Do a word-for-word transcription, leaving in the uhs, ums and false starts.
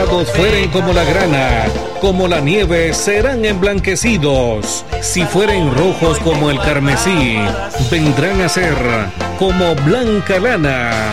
pecados fueren como la grana, como la nieve serán emblanquecidos. Si fueren rojos como el carmesí, vendrán a ser como blanca lana.